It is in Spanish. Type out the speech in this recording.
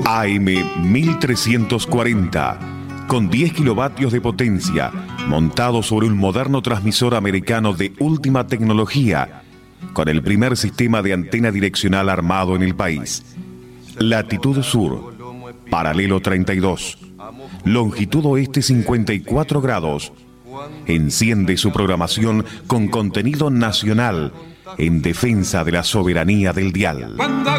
AM 1340, con 10 kilovatios de potencia, montado sobre un moderno transmisor americano de última tecnología, con el primer sistema de antena direccional armado en el país. Latitud sur, paralelo 32, longitud oeste 54 grados. Enciende su programación con contenido nacional en defensa de la soberanía del dial.